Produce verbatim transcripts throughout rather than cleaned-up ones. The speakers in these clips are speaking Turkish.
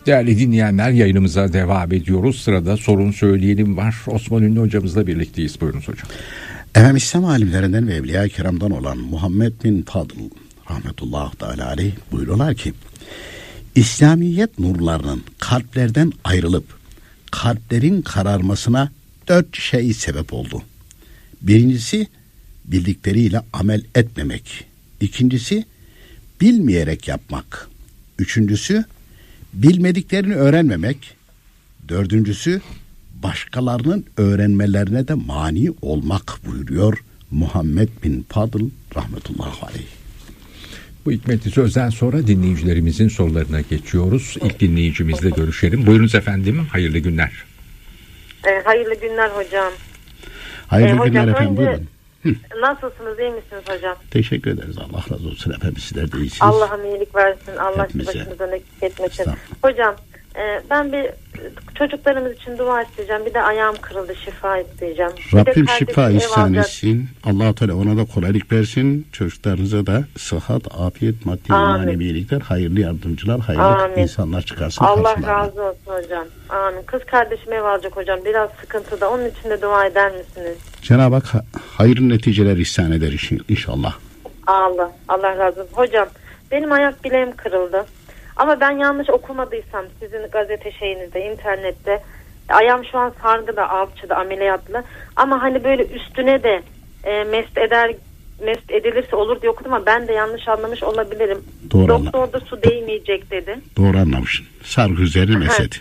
Değerli dinleyenler, yayınımıza devam ediyoruz. Sırada sorun söyleyelim var. Osman Ünlü hocamızla birlikteyiz. Buyurunuz hocam. Efendim, İslam alimlerinden ve Evliya-i Kiram'dan olan Muhammed bin Fadıl rahmetullahi teala aleyh buyuruyorlar ki, İslamiyet nurlarının kalplerden ayrılıp kalplerin kararmasına dört şey sebep oldu. Birincisi, bildikleriyle amel etmemek. İkincisi, bilmeyerek yapmak. Üçüncüsü, bilmediklerini öğrenmemek. Dördüncüsü, başkalarının öğrenmelerine de mani olmak buyuruyor Muhammed bin Fadıl rahmetullahi aleyh. Bu hikmetli sözden sonra dinleyicilerimizin sorularına geçiyoruz. İlk dinleyicimizle görüşelim. Buyurunuz efendim, hayırlı günler. E, hayırlı günler hocam. Hayırlı e, günler hocam, efendim, önce, buyurun. Hı. Nasılsınız, iyi misiniz hocam? Teşekkür ederiz, Allah razı olsun efendim, sizler de iyisiniz. Allah'ım iyilik versin, Allah Hepimize. başımızdan eksik etmesin. Hocam, e, ben bir çocuklarımız için dua isteyeceğim, bir de ayağım kırıldı, şifa isteyeceğim. Rabbim şifa ihsan etsin, Allah-u Teala ona da kolaylık versin, çocuklarınıza da sıhhat, afiyet, maddi manevi iyilikler, hayırlı yardımcılar, hayırlı Amin. insanlar çıkarsın. Allah razı olsun hocam. Amin. Kız kardeşim ev alacak hocam, biraz sıkıntıda, onun için de dua eder misiniz? Cenab-ı Hak hayırlı neticeler ihsan eder inşallah. Allah, Allah razı olsun. Hocam, benim ayak bileğim kırıldı. Ama ben yanlış okumadıysam sizin gazete şeyinizde, internette, ayağım şu an sargıda, alçıda, ameliyatlı. Ama hani böyle üstüne de e, mest eder, mest edilirse olur diye okudum ama ben de yanlış anlamış olabilirim. Doğru Doktor anla- da su değmeyecek dedi. Doğru anlamışsın. Sargı üzeri mesed.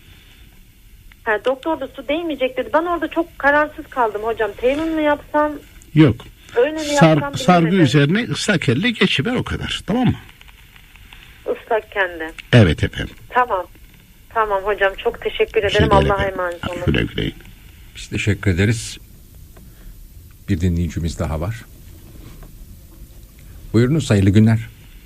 Ha, doktor da su değmeyecek dedi. Ben orada çok kararsız kaldım hocam. Teyemmüm mü yapsam? Yok. Öyle mi Sar, yapsam? sargı üzerine ıslak elle geçiver, o kadar. Tamam mı? Islak kendi. Evet efendim. Tamam. Tamam hocam, çok teşekkür ederim. Şey Allah'a emanet olun. Güle güle. Biz teşekkür ederiz. Bir dinleyicimiz daha var. Buyurunuz, hayırlı günler.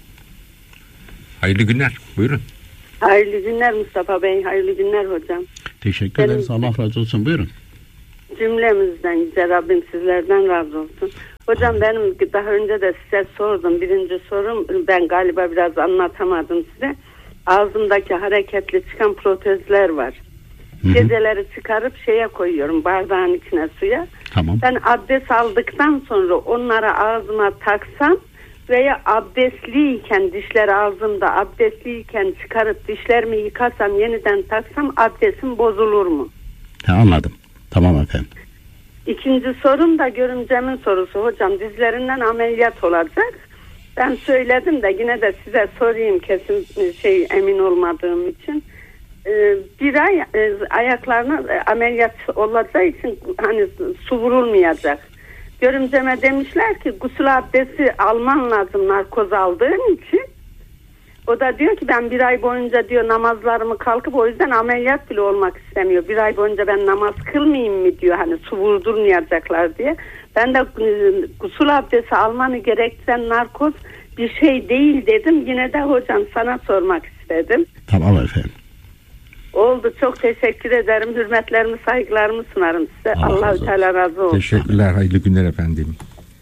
Hayırlı günler, buyurun. Hayırlı günler Mustafa Bey, hayırlı günler hocam. Teşekkür Benim, ederiz, Allah razı olsun, buyurun. Cümlemizden Yüce Rabbim sizlerden razı olsun. Hocam, benim daha önce de size sordum. Birinci sorum, ben galiba biraz anlatamadım size. Ağzımdaki hareketli çıkan protezler var. Hı-hı. Geceleri çıkarıp şeye koyuyorum, bardağın içine, suya. Tamam. Ben abdest aldıktan sonra onları ağzıma taksam veya abdestliyken, dişler ağzımda abdestliyken çıkarıp dişlerimi yıkasam, yeniden taksam abdestim bozulur mu? Ha, anladım. Tamam efendim. İkinci sorum da görümcemin sorusu hocam, dizlerinden ameliyat olacak. Ben söyledim de yine de size sorayım, kesin şey emin olmadığım için. Ee, bir ay e, ayaklarına ameliyat olacağı için hani su vurulmayacak. Görümceme demişler ki gusül abdesti alman lazım narkoz aldığın için. O da diyor ki ben bir ay boyunca diyor namazlarımı kalkıp o yüzden ameliyat bile olmak istemiyor. Bir ay boyunca ben namaz kılmayayım mı diyor, hani su vurdurmayacaklar diye. Ben de gusül abdesti almanı gerektiren narkoz bir şey değil dedim. Yine de hocam sana sormak istedim. Tamam efendim. Oldu, çok teşekkür ederim. Hürmetlerimi, saygılarımı sunarım size. Allah-u Teala razı olsun. Teşekkürler, hayırlı günler efendim.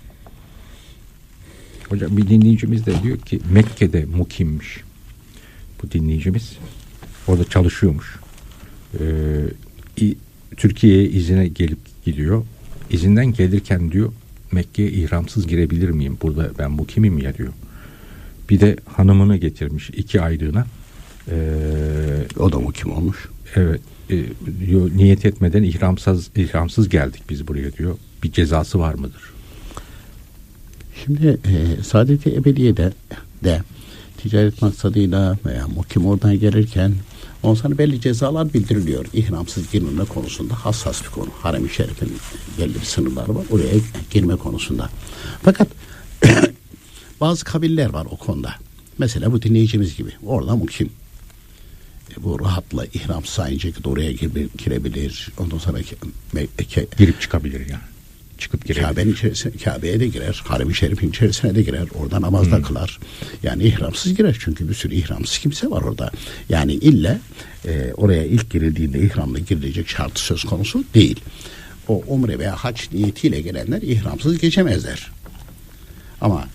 Hocam, bir dinleyicimiz de diyor ki Mekke'de mukimmiş bu dinleyicimiz, orada çalışıyormuş. Ee, Türkiye'ye izine gelip gidiyor. İzinden gelirken diyor Mekke'ye ihramsız girebilir miyim? Burada ben mukimim ya diyor. Bir de hanımını getirmiş iki aylığına. Ee, o da mukim olmuş. Evet. E, diyor, niyet etmeden ihramsız ihramsız geldik biz buraya diyor. Bir cezası var mıdır? Şimdi e, Saadet-i Ebediye'de de ticaret maksadıyla veya mukim oradan gelirken ondan sonra belli cezalar bildiriliyor. İhramsız girme konusunda hassas bir konu. Harem-i Şerif'in belli bir sınırları var. Oraya girme konusunda. Fakat bazı kabiller var o konuda. Mesela bu dinleyicimiz gibi. Orada mukim. E, bu rahatla ihramsız sayınca oraya girebilir. Ondan sonra ke- girip çıkabilir yani. Çıkıp girebilir. Kabe'nin içerisine, Kabe'ye de girer. Harem-i Şerif'in içerisine de girer. Orada namazda hmm. kılar. Yani ihramsız girer. Çünkü bir sürü ihramsız kimse var orada. Yani ille e, oraya ilk girildiğinde ihramla girilecek şartı söz konusu değil. O umre veya hac niyetiyle gelenler ihramsız geçemezler. Ama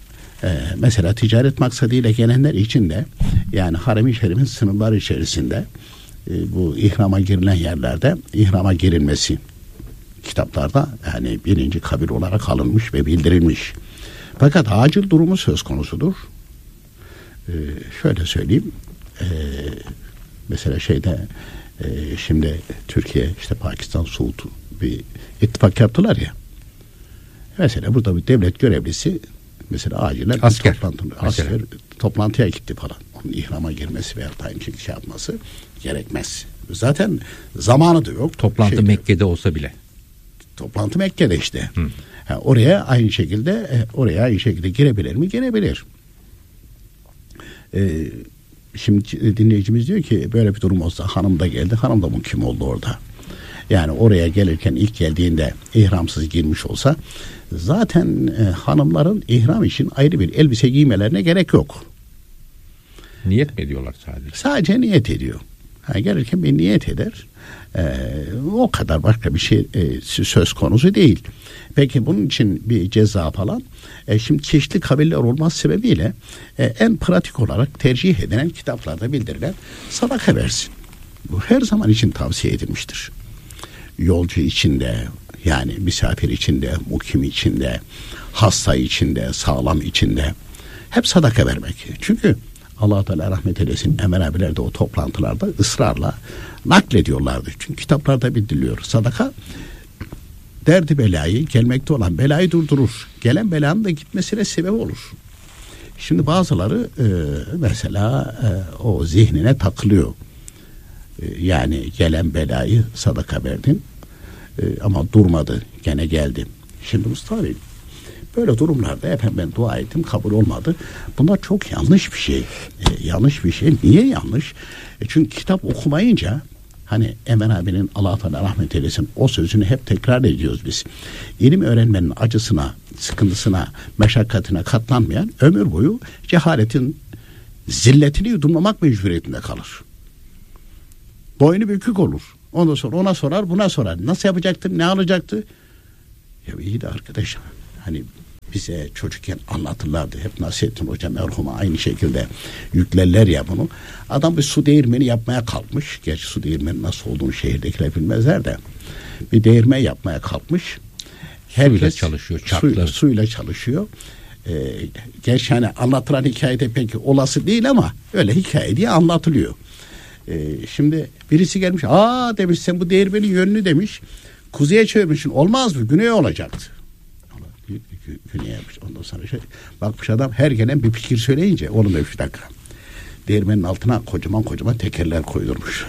Ee, mesela ticaret maksadıyla gelenler için de yani Harem-i Şerif'in sınırları içerisinde e, bu ihrama girilen yerlerde ihrama girilmesi kitaplarda yani birinci kabir olarak alınmış ve bildirilmiş. Fakat acil durumu söz konusudur. Ee, şöyle söyleyeyim. Ee, mesela şeyde e, şimdi Türkiye işte Pakistan, Suud bir ittifak yaptılar ya. Mesela burada bir devlet görevlisi mesela acilen asker, toplantı, asker toplantıya gitti falan. Onun ihrama girmesi veya aynı şekilde şey yapması gerekmez. Zaten zamanı da yok. Toplantı şey Mekke'de olsa bile. Toplantı Mekke'de işte. Ha, oraya aynı şekilde oraya aynı şekilde girebilir mi? Girebilir. Ee, şimdi dinleyicimiz diyor ki böyle bir durum olsa hanım da geldi. Hanım da mukim oldu orada. Yani oraya gelirken ilk geldiğinde ihramsız girmiş olsa zaten e, hanımların ihram için ayrı bir elbise giymelerine gerek yok. Niyet mi ediyorlar sadece? Sadece niyet ediyor. Ha, gelirken bir niyet eder. Ee, o kadar başka bir şey e, söz konusu değil. Peki bunun için bir ceza falan. E, şimdi çeşitli kabiller olması sebebiyle e, en pratik olarak tercih edilen kitaplarda bildirilen sadaka versin. Bu her zaman için tavsiye edilmiştir. Yolcu içinde yani misafir içinde, mukim içinde, hasta içinde, sağlam içinde hep sadaka vermek. Çünkü Allah Teala rahmet eylesin Emel abiler de o toplantılarda ısrarla naklediyorlardı. Çünkü kitaplarda bildiriliyor. Sadaka derdi belayı, gelmekte olan belayı durdurur. Gelen belanın da gitmesine sebep olur. Şimdi bazıları e, mesela e, o zihnine takılıyor. E, yani gelen belayı sadaka verdin e, ama durmadı, gene geldi. Şimdi Mustafa Bey, böyle durumlarda efendim ben dua ettim kabul olmadı. Bunlar çok yanlış bir şey. E, yanlış bir şey. Niye yanlış? E, çünkü kitap okumayınca hani Emel abinin Allah Teala rahmet eylesin o sözünü hep tekrar ediyoruz biz. İlim öğrenmenin acısına, sıkıntısına, meşakkatine katlanmayan ömür boyu cehaletin zilletini yudumlamak mecburiyetinde kalır. Boynu bükük olur. Ondan sonra ona sorar, buna sorar. Nasıl yapacaktı, ne alacaktı? Ya iyi de arkadaşım hani bize çocukken anlatırlardı. Hep Nasrettin Hoca merhuma aynı şekilde yüklerler ya bunu. Adam bir su değirmeni yapmaya kalkmış. Gerçi su değirmeni nasıl olduğunu şehirdekiler bilmezler de. Bir değirmen yapmaya kalkmış. Herkes suyla çalışıyor. Suyla, suyla çalışıyor. Ee, gerçi hani anlatılan hikayede pek olası değil ama öyle hikaye diye anlatılıyor. Ee, şimdi birisi gelmiş. Aa demiş sen bu değirmenin yönünü demiş. Kuzeye çevirmişsin. Olmaz mı? Güneye olacaktı. Güneye yapmış. Ondan sonra şey, bakmış adam her gelen bir fikir söyleyince oğlum bir dakika. Değirmenin altına kocaman kocaman tekerler koydurmuş.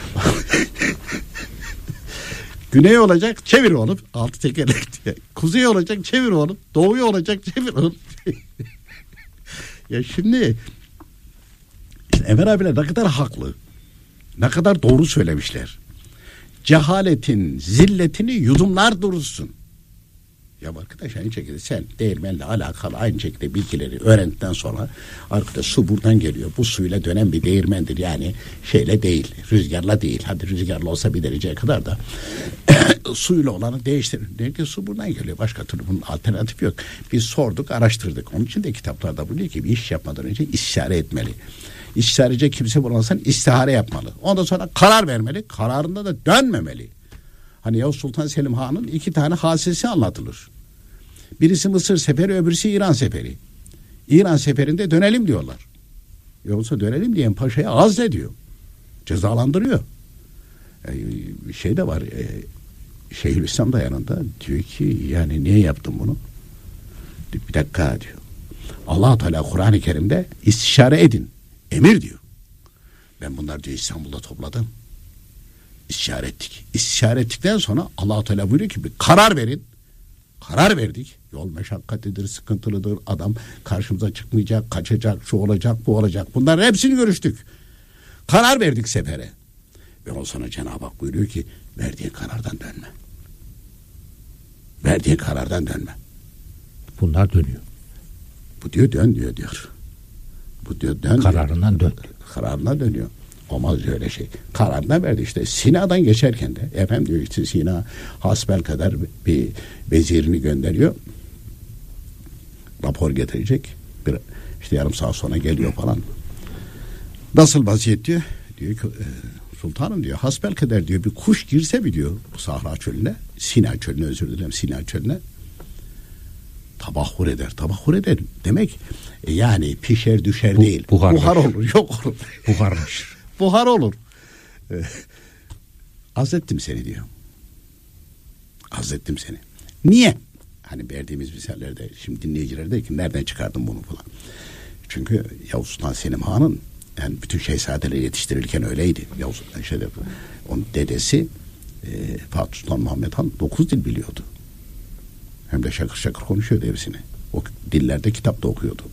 Güney olacak çevir oğlum. Altı tekerlek diye. Kuzey olacak çevir oğlum. Doğuya olacak çevir oğlum. Ya şimdi işte Emel abiler ne kadar haklı. Ne kadar doğru söylemişler. Cehaletin zilletini yudumlar durursun. Ya arkadaş aynı şekilde sen değirmenle alakalı aynı şekilde bilgileri öğrendikten sonra arkadaş su buradan geliyor. Bu suyla dönen bir değirmendir. Yani şeyle değil, rüzgarla değil. Hadi rüzgarla olsa bir dereceye kadar da suyla olanı değiştirin. Der ki su buradan geliyor. Başka türlü bunun alternatifi yok. Biz sorduk, araştırdık. Onun için de kitaplarda buluyor ki bir iş yapmadan önce istişare etmeli. İstişarece kimse bulamazsan istihare yapmalı. Ondan sonra karar vermeli. Kararında da dönmemeli. Hani Yavuz Sultan Selim Han'ın iki tane hadisesi anlatılır. Birisi Mısır seferi, öbürsü İran seferi. İran seferinde dönelim diyorlar. Yoksa dönelim diyen paşaya azlediyor. Cezalandırıyor. Ee, şey de var. E, Şeyhülislam da yanında. Diyor ki yani niye yaptın bunu? Bir dakika diyor. Allah Teala Kur'an-ı Kerim'de istişare edin. Emir diyor. Ben bunlar diyor İstanbul'da topladım. İstişare ettik. İstişare ettikten sonra Allah-u Teala buyuruyor ki bir karar verin. Karar verdik. Yol meşakkatlidir, sıkıntılıdır. Adam karşımıza çıkmayacak, kaçacak, şu olacak, bu olacak. Bunların hepsini görüştük. Karar verdik sefere. Ve ondan sonra Cenab-ı Hak buyuruyor ki verdiğin karardan dönme. Verdiğin karardan dönme. Bunlar dönüyor. Bu diyor dön diyor diyor. Bu diyor dön. Kararından dön. Kararına dönüyor. Olmaz öyle şey. Kararına verdi işte. Sina'dan geçerken de efendim diyor işte Sina hasbel kadar bir vezirini gönderiyor. Rapor getirecek. Bir, işte yarım saat sonra geliyor falan. Nasıl vaziyet diyor. Diyor ki e, sultanım diyor, hasbelkader diyor bir kuş girse mi diyor bu Sahra çölüne, Sina çölüne, özür dilerim, Sina çölüne, tabahhur eder. Tabahhur eder demek e, yani pişer düşer Bu, değil. Buhar olur, yok olur. Buharlaşır. Buhar olur. E, azlettim seni diyor. Azlettim seni. Niye? Hani verdiğimiz misallerde şimdi dinleyiciler der ki nereden çıkardın bunu falan. Çünkü Yavuz Sultan Selim Han'ın yani bütün şehzadeler yetiştirilirken öyleydi. Yavuz şeyde, onun dedesi e, Fatih Sultan Muhammed Han dokuz dil biliyordu. Hem de şakır şakır konuşuyordu hepsini. O dillerde kitapta okuyordu.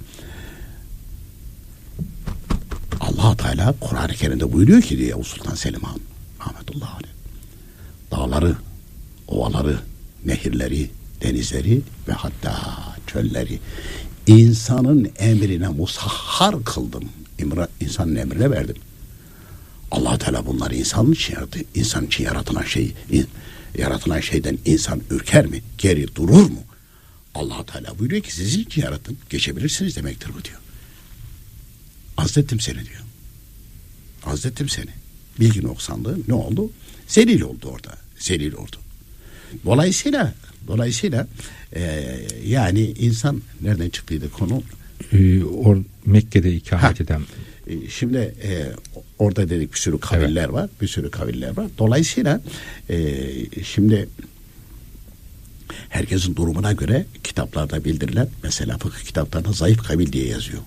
Allah Teala Kur'an-ı Kerim'de buyuruyor ki diyor Yavuz Sultan Selim Han rahmetullahi aleyh, dağları, ovaları, nehirleri, denizleri ve hatta çölleri insanın emrine musahhar kıldım. İmra, insanın emrine verdim. Allah Teala bunları insanın için yarattı. İnsan için yaratılan şey, yaratılan şeyden insan ürker mi? Geri durur mu? Allah Teala buyuruyor ki sizin için yarattım. Geçebilirsiniz demektir bu diyor. Azlettim seni diyor. Azlettim seni. Bilgi noksanlığı ne oldu? Zelil oldu orada. Zelil oldu. Dolayısıyla dolayısıyla e, yani insan nereden çıktıydı konu? Ee, or, Mekke'de ikamet ha. eden. E, şimdi e, orada dedik bir sürü kaviller evet. var. Bir sürü kaviller var. Dolayısıyla e, şimdi herkesin durumuna göre kitaplarda bildirilen, mesela fıkıh kitaplarında zayıf kavil diye yazıyor.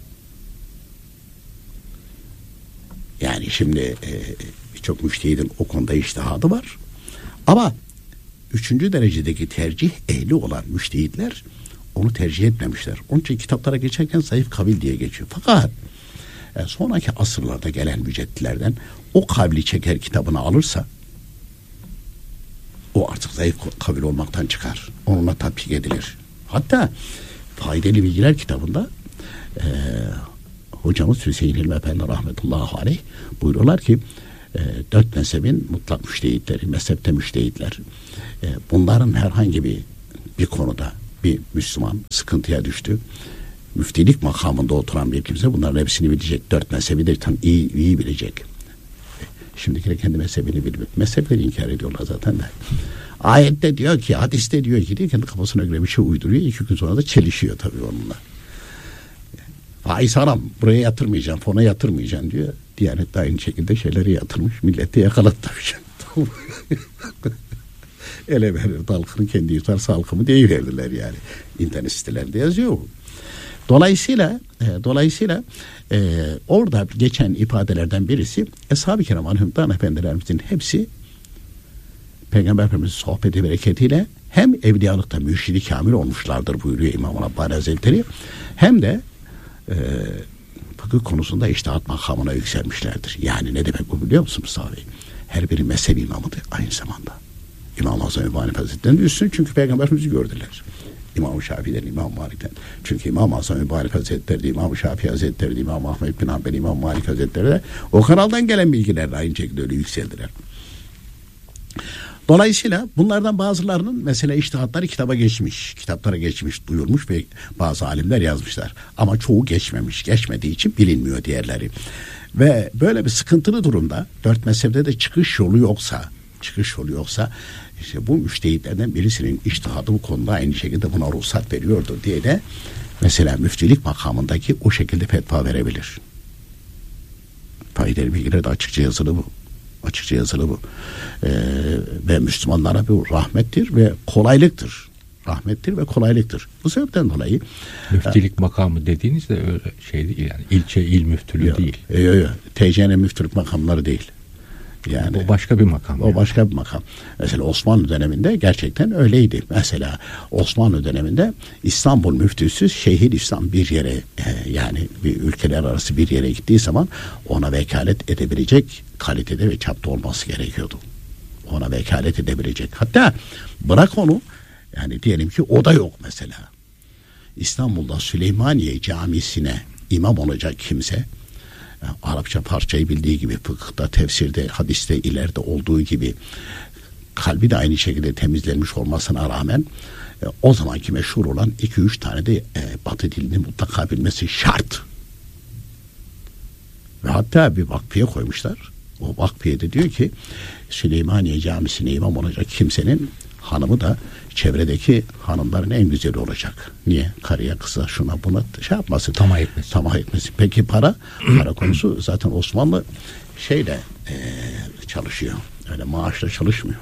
Yani şimdi e, birçok müştehidin o konuda içtihadı var. Ama üçüncü derecedeki tercih ehli olan müştehitler onu tercih etmemişler. Onun için kitaplara geçerken zayıf kavil diye geçiyor. Fakat e, sonraki asırlarda gelen mücedditlerden o kavli çeker kitabını alırsa o artık zayıf kavil olmaktan çıkar. Onunla tatbik edilir. Hatta Faydalı Bilgiler kitabında e, hocamız Hüseyin Hilmi Efendi rahmetullahi aleyh buyuruyorlar ki e, dört mezhebin mutlak müştehitleri, mezhepte müştehitler e, bunların herhangi bir bir konuda bir Müslüman sıkıntıya düştü. Müftilik makamında oturan bir kimse bunların hepsini bilecek. Dört mezhebi de tam iyi, iyi bilecek. Şimdikiler kendi mezhebini bilmiyor. Mezhepleri inkar ediyorlar zaten de. Ayette diyor ki, hadiste diyor ki diye kendi kafasına göre bir şey uyduruyor. İki gün sonra da çelişiyor tabii onunla. Faiz haram. Buraya yatırmayacağım, fona yatırmayacağım diyor. Diyanet de aynı şekilde şeyleri yatırmış. Milleti yakalatmış. Ele verir dalkını kendi yutar salkımı deyiverdiler yani. İnternet sitelerinde yazıyor bu. Dolayısıyla e, dolayısıyla e, orada geçen ifadelerden birisi Eshab-ı Kiram Aleyhisselam Efendilerimizin hepsi Peygamber Efendimiz'in sohbeti bereketiyle hem evliyalıkta mürşidi kamil olmuşlardır buyuruyor İmam Rabbani Hazretleri, hem de e, fıkıh konusunda içtihat makamına yükselmişlerdir. Yani ne demek bu biliyor musun Mustafa Bey? Her biri mezhep imamıdır aynı zamanda. İmam Hasan Ebu Hanife Hazretleri'nin üstün çünkü Peygamberimizi gördüler. İmam-ı Şafii'den, İmam Malik'ten. Çünkü İmam Hasan Ebu Hanife Hazretleri, İmam Şafii Hazretleri, İmam Ahmed bin Hanbel, İmam Malik Hazretleri de o kanaldan gelen bilgilerle aynı şekilde öyle yükseldiler. Dolayısıyla bunlardan bazılarının mesela içtihatları kitaba geçmiş, kitaplara geçmiş, duyurmuş ve bazı alimler yazmışlar. Ama çoğu geçmemiş, geçmediği için bilinmiyor diğerleri. Ve böyle bir sıkıntılı durumda dört mezhepte de çıkış yolu yoksa, çıkış yolu yoksa işte bu müştehitlerden birisinin içtihadı bu konuda aynı şekilde buna ruhsat veriyordur diye de mesela müftülük makamındaki o şekilde fetva verebilir. Faydalı bilgiler de açıkça yazılı bu. Açıkça yazılı bu. Ee, ve Müslümanlara bu rahmettir ve kolaylıktır. Rahmettir ve kolaylıktır. Bu sebepten dolayı müftülük e, makamı dediğinizde öyle şey değil yani ilçe il müftülüğü yok, değil. Yok yok. T C'nin müftülük makamları değil. Yani o başka bir makam. O yani. başka bir makam. Mesela Osmanlı döneminde gerçekten öyleydi. Mesela Osmanlı döneminde İstanbul müftüsü Şeyhülislam bir yere e, yani bir ülkeler arası bir yere gittiği zaman ona vekalet edebilecek kalitede ve çapta olması gerekiyordu. Ona vekalet edebilecek. Hatta bırak onu yani diyelim ki o da yok mesela. İstanbul'da Süleymaniye Camisi'ne imam olacak kimse Arapça parçayı bildiği gibi fıkıhta, tefsirde, hadiste ileride olduğu gibi kalbi de aynı şekilde temizlenmiş olmasına rağmen E, o zamanki meşhur olan iki üç tane de e, Batı dilini mutlaka bilmesi şart. Ve hatta bir vakfiye koymuşlar. O vakfiye de diyor ki Süleymaniye Camisi'ne imam olacak kimsenin hanımı da çevredeki hanımların en güzeli olacak. Niye? Karıya, kıza, şuna buna şey yapması. Tamah etmesi. Tamah etmesi. Peki para? Para konusu zaten Osmanlı şeyle e, çalışıyor. Öyle maaşla çalışmıyor.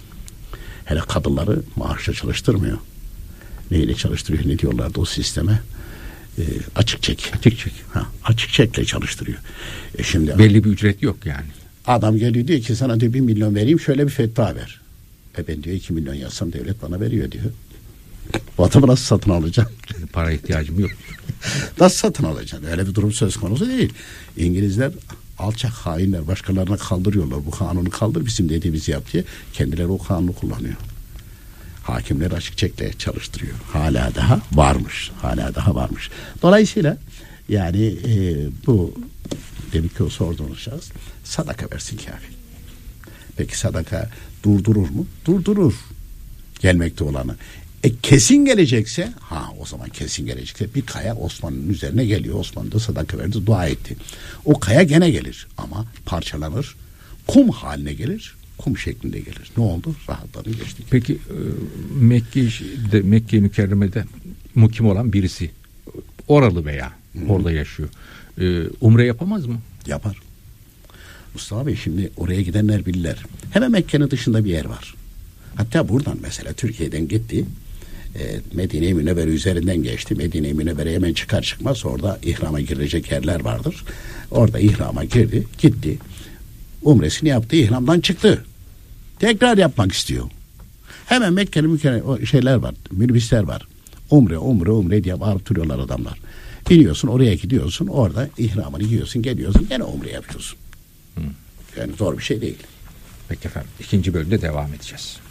Hele kadınları maaşla çalıştırmıyor. Neyle çalıştırıyor? Ne diyorlardı o sisteme? E, açık çek. Açık çek. Ha, açık çekle çalıştırıyor. E şimdi belli bir ücret yok yani. Adam geliyor diyor ki sana diyor bir milyon vereyim şöyle bir fetva ver. E ben diyor iki milyon yazsam devlet bana veriyor diyor. Bu adamı nasıl satın alacağım? Para ihtiyacım yok. Nasıl satın alacaksın? Öyle bir durum söz konusu değil. İngilizler alçak hainler başkalarına kaldırıyorlar. Bu kanunu kaldır bizim dediğimizi yap diye kendileri o kanunu kullanıyor. Hakimler açık çekle çalıştırıyor. Hala daha varmış. Hala daha varmış. Dolayısıyla yani e, bu demek ki o sorduğunuz şahıs sadaka versin kafi. Peki sadaka durdurur mu? Durdurur. Gelmekte olanı. E kesin gelecekse ha o zaman kesin gelecekse bir kaya Osman'ın üzerine geliyor. Osman da sadaka verdi, dua etti. O kaya gene gelir ama parçalanır. Kum haline gelir. Kum şeklinde gelir. Ne oldu? Rahatladı geçti. Peki e, Mekke'de, Mekke-i Mükerreme'de mukim olan birisi oralı veya Hı. orada yaşıyor. E, umre yapamaz mı? Yapar. Mustafa Bey şimdi oraya gidenler bilirler. Hemen Mekke'nin dışında bir yer var. Hatta buradan mesela Türkiye'den gitti. E, Medine-i Münevvere üzerinden geçti. Medine-i Münevvere'ye hemen çıkar çıkmaz orada ihrama girecek yerler vardır. Orada ihrama girdi, gitti. Umresini yaptı, ihramdan çıktı. Tekrar yapmak istiyor. Hemen Mekke'nin Mekke'nin o şeyler var, minibüsler var. Umre, umre, umre diye bağırıp duruyorlar adamlar. Biniyorsun, oraya gidiyorsun, orada ihramını giyiyorsun, geliyorsun, gene umre yapıyorsun. Hı. Yani zor bir şey değil. Peki efendim, ikinci bölümde devam edeceğiz.